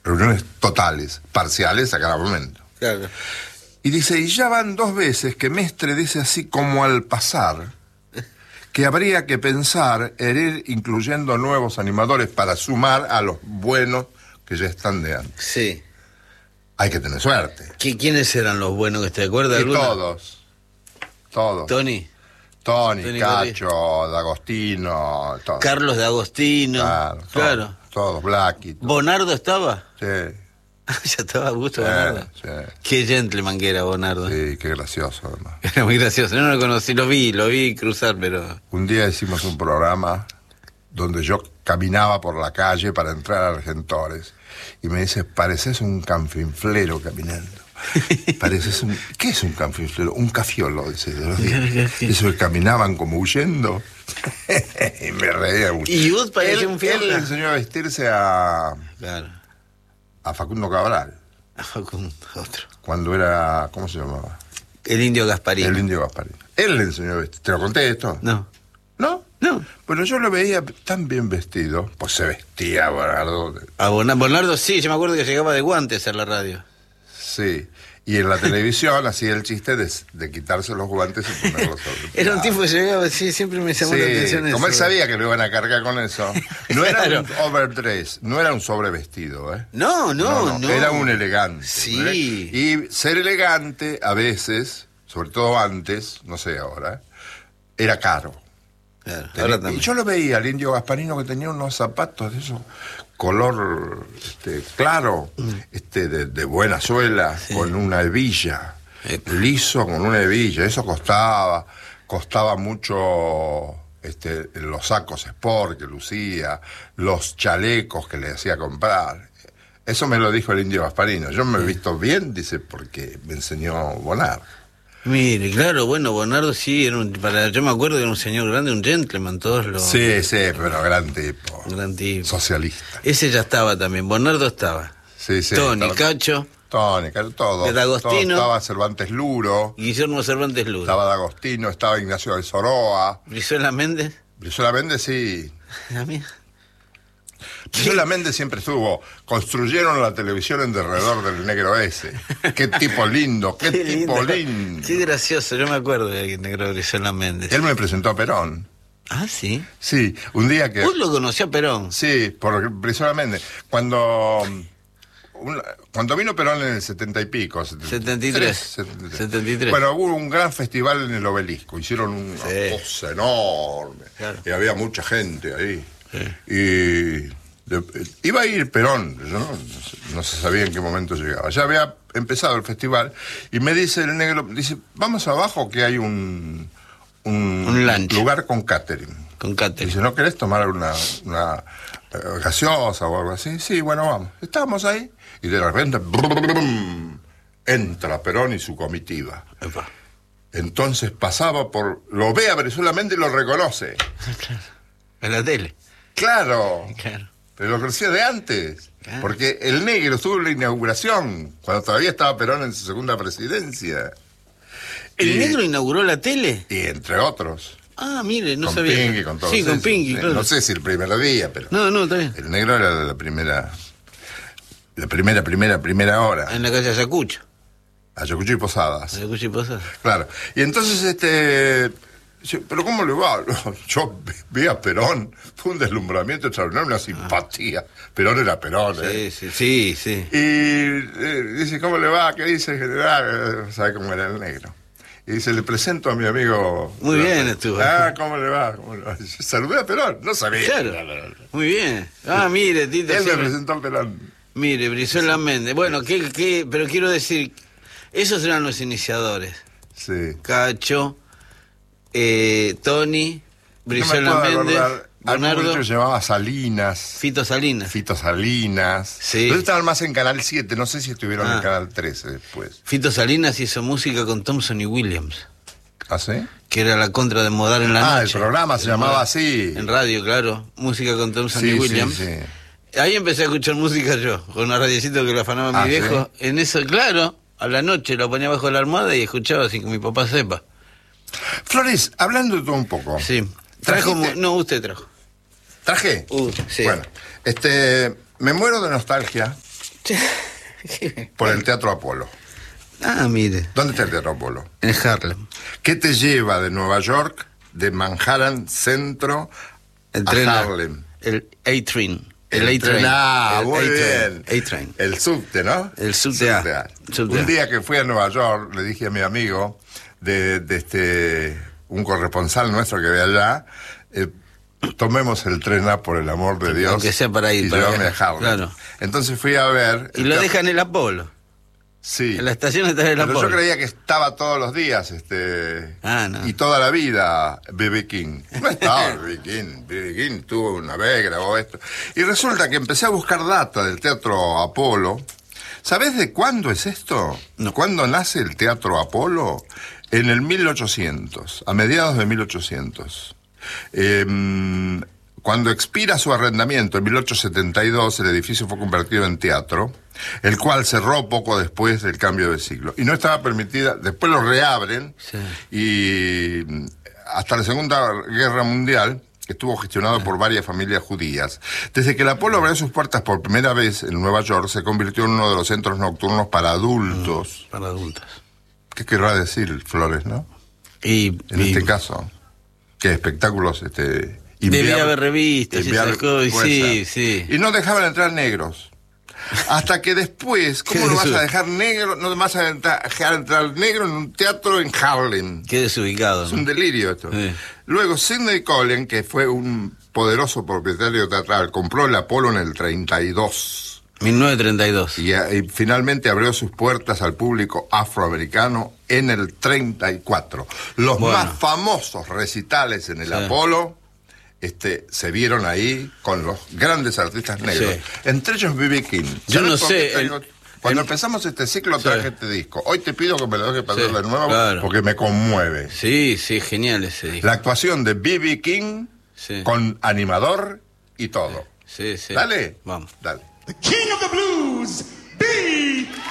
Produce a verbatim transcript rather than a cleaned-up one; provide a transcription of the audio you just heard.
reuniones totales, parciales a cada momento. Claro. Y dice, y ya van dos veces que Mestre dice así como al pasar, que habría que pensar en ir incluyendo nuevos animadores para sumar a los buenos que ya están de antes. Sí. Hay que tener suerte. ¿Qui- ¿Quiénes eran los buenos que te acuerdas? Y ¿Alguna? todos. Todos. Tony. Tony, Tony Cacho, D'Agostino, todos. Carlos de Agostino. Claro, Claro. Todos, todos, Blackie. Todos. ¿Bonardo estaba? Sí, Ya estaba a gusto sí, Bonardo. sí. Qué gentleman que era Bonardo. Sí, qué gracioso, además. Era muy gracioso. No lo conocí, lo vi, lo vi cruzar, pero... Un día hicimos un programa donde yo caminaba por la calle para entrar a Argentores y me dice, pareces un canfinflero caminando. Pareces un... ¿Qué es un canfinflero? Un cafiolo, dice. De los días. Eso que caminaban como huyendo. Y me reía mucho. Y vos parecía él, un él fiola. le enseñó a vestirse a, Claro. a Facundo Cabral Con otro. cuando era... ¿Cómo se llamaba? El Indio Gasparín. El Indio Gasparín. Él le enseñó a vestir. ¿Te lo conté esto? No. ¿No? No. Bueno, yo lo veía tan bien vestido, pues se vestía, Bonardo. A Bona- Bonardo sí, yo me acuerdo que llegaba de guantes a la radio. Sí. Y en la televisión hacía el chiste de, de quitarse los guantes y ponerlos sobre. Era un tipo que llegaba, sí, siempre me llamó Sí, la atención eso. como él sabía que lo iban a cargar con eso. No era Claro. un overdress, no era un sobrevestido, ¿eh? No, no, no. Era un elegante. Sí. ¿no? Y ser elegante, a veces, sobre todo antes, no sé ahora, era caro. Claro, Tenía- ahora y también. yo lo veía al Indio Gasparino que tenía unos zapatos de esos color este, claro, este, de, de buena suela, Sí. con una hebilla, Epa. liso con una hebilla. Eso costaba, costaba mucho este, los sacos sport que lucía, los chalecos que le hacía comprar. Eso me lo dijo el Indio Gasparino. Yo me he visto bien, dice, porque me enseñó Bonar. Mire, claro, bueno, Bonardo sí, era un, para, yo me acuerdo que era un señor grande, un gentleman, todos los... Sí, sí, pero gran tipo. Gran tipo. Socialista. Ese ya estaba también, Bonardo estaba. Sí, sí. Tony, estaba- Cacho, Tony, claro, todo. De D'Agostino. Todo. Estaba Cervantes Luro, Guillermo Cervantes Luz. estaba D'Agostino, estaba Ignacio de Soroa. Brizuela Méndez. Brizuela Méndez, sí. La mía. Brizuela Méndez siempre estuvo. Construyeron la televisión en derredor del negro ese. Qué tipo lindo, qué, tipo lindo. Qué gracioso, yo me acuerdo de negro Brizuela Méndez. Él me presentó a Perón. Ah, sí. Sí, un día que... Vos lo conoció a Perón. Sí, por Brizuela Méndez. Cuando... un- cuando vino Perón en el setenta y pico, setenta y tres. setenta y tres. Bueno, hubo un gran festival en el Obelisco, hicieron una Sí. cosa enorme, Claro. y había mucha gente ahí. Sí. Y de- iba a ir Perón, yo no, no se sabía en qué momento llegaba. Ya había empezado el festival, y me dice el negro, dice, vamos abajo que hay un, un, Un lunch. lugar con catering. Con Cáter. Dice, ¿no querés tomar una, una eh, gaseosa o algo así? Sí, bueno, vamos. Estábamos ahí y de repente brum, entra Perón y su comitiva. Epa. Entonces pasaba por... Lo ve a Brizuela Méndez y lo reconoce. En la tele. Claro, Claro. pero lo conocía de antes. Claro. Porque el negro estuvo en la inauguración, cuando todavía estaba Perón en su segunda presidencia. ¿El Y- negro inauguró la tele? Y entre otros. Ah, mire, no con sabía. Pingui, con todos Sí, con esos. Pingui, Eh, claro. No sé si el primer día, pero... No, no, está bien. El negro era de la primera... La primera, primera, primera hora. En la calle Ayacucho. Ayacucho y Posadas. Ayacucho y Posadas. Claro. Y entonces, este... dice, ¿pero cómo le va? Yo vi a Perón, fue un deslumbramiento extraordinario, una simpatía. Perón era Perón, ¿eh? Sí, sí, sí, sí. Y eh, dice, ¿cómo le va? ¿Qué dice el general? Eh, ¿Sabe cómo era el negro? Y dice, le presento a mi amigo... Muy bien estuvo. Ah, ¿cómo le va? ¿Cómo le va? Dice, saludé a Perón, no sabía. Claro. Muy bien. Ah, mire, Tito. Él me siempre- presentó a Perón. Mire, Brizuela Méndez. Bueno, ¿qué, qué? Pero quiero decir, esos eran los iniciadores. Sí. Cacho, eh, Tony, Brizuela No me puedo Méndez, acordar. Algún Bonardo, muchacho se llamaba Salinas. Fito Salinas. Fito Salinas. Sí. Pero estaban más en Canal siete, no sé si estuvieron Ah. en Canal trece después. Fito Salinas hizo música con Thompson y Williams, ¿Ah, sí? que era la contra de Modar en la Ah, noche. el programa se El llamaba Modar. así. En radio, claro. Música con Thompson Sí, y sí, Williams. sí. Ahí empecé a escuchar música yo, con una radiecito que lo afanaba Ah, mi viejo. ¿sí? En eso, claro, a la noche lo ponía bajo la almohada y escuchaba sin que mi papá sepa. Flores, hablando de todo un poco. Sí. Trajo... ¿Trajiste? mu- No, usted trajo. ¿Traje? Uh, sí. Bueno, este, me muero de nostalgia Por el Teatro Apolo. Ah, mire. ¿Dónde está el Teatro Apolo? En Harlem. ¿Qué te lleva de Nueva York, de Manhattan Centro, El a tren A. Harlem? El A-Train. El, el A-Train. Ah, El muy A-Train. bien. A-Train. El subte, ¿no? El subte A. A. Subte Un A. día que fui a Nueva York, le dije a mi amigo, de, de este, un corresponsal nuestro que ve allá, eh, tomemos el tren A por el amor de Dios. Aunque sea para ir, y para llevarme a viajar, Harlem. claro. Entonces fui a ver. Y lo dejan en el Apolo. Sí. En la estación está en el Pero Apolo. yo creía que estaba todos los días, este, Ah, no. y toda la vida B B King. No estaba B B King, B B King tuvo una vez, grabó esto. Y resulta que empecé a buscar data del Teatro Apolo. ¿Sabés de cuándo es esto? No. ¿Cuándo nace el Teatro Apolo? En el mil ochocientos, a mediados de mil ochocientos. Eh, Cuando expira su arrendamiento en mil ochocientos setenta y dos, el edificio fue convertido en teatro, el cual cerró poco después del cambio de siglo. Y no estaba permitida, después lo reabren, Sí. y hasta la Segunda Guerra Mundial estuvo gestionado por varias familias judías. Desde que el Apolo abrió sus puertas por primera vez en Nueva York, se convirtió en uno de los centros nocturnos para adultos. Mm, para adultos. ¿Qué querrá decir, Flores, no? Y, En y este caso, ¿qué espectáculos, este... debía haber revistas y enviar- esas cosas, puede sí, ser. sí. Y no dejaban entrar negros. Hasta que después, ¿cómo ¿Qué lo vas es a eso? dejar negro? No vas a entrar- dejar entrar negro en un teatro en Harlem. Qué desubicado, Es ¿no? un delirio esto. Sí. Luego, Sidney Collen, que fue un poderoso propietario teatral, compró el Apolo en el treinta y dos. mil novecientos treinta y dos. Y, eh, y finalmente abrió sus puertas al público afroamericano en el treinta y cuatro. Los Bueno. más famosos recitales en el Sí. Apolo este, se vieron ahí con los grandes artistas negros. Sí. Entre ellos B B King. Yo ¿Sabes no por qué sé, traigo- el- Cuando el- empezamos este ciclo Sí. traje este disco. Hoy te pido que me lo dejes pasar Sí, de nuevo claro. porque me conmueve. Sí, sí, genial ese disco. La actuación de B B King Sí. con animador y todo. Sí, sí. Dale. Vamos. Dale. The king of the blues, B